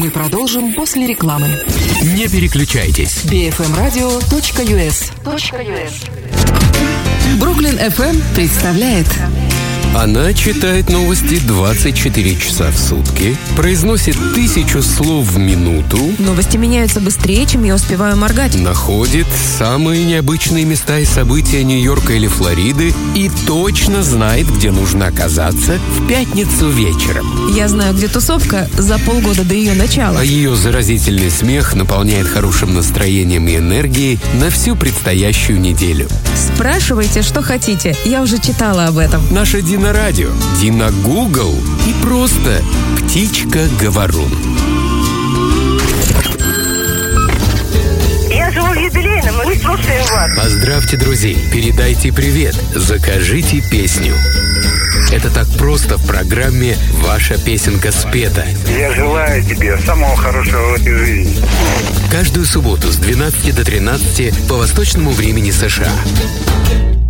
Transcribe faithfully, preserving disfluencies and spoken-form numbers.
Мы продолжим после рекламы. Не переключайтесь. би эф эм радио точка ю эс. Бруклин эф эм представляет. Она читает новости двадцать четыре часа в сутки, произносит тысячу слов в минуту, Новости меняются быстрее, чем я успеваю моргать. находит самые необычные места и события Нью-Йорка или Флориды и точно знает, где нужно оказаться в пятницу вечером. Я знаю, где тусовка за полгода до ее начала. А ее заразительный смех наполняет хорошим настроением и энергией на всю предстоящую неделю. Спрашивайте, что хотите. Я уже читала об этом. Наша Дина Радио, Дина Гугл и просто Птичка-говорун. Я живу в юбилейном, мы слушаем вас. Поздравьте друзей, передайте привет, закажите песню. Это так просто в программе «Ваша песенка спета». Я желаю тебе самого хорошего в этой жизни. Каждую субботу с двенадцати до тринадцати по восточному времени США.